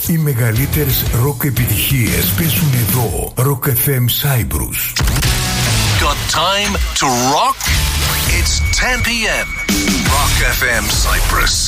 Οι μεγαλύτερες ροκ επιτυχίες παίζουν εδώ. Rock FM Cyprus. Got time to rock? It's 10 p.m. Rock FM Cyprus.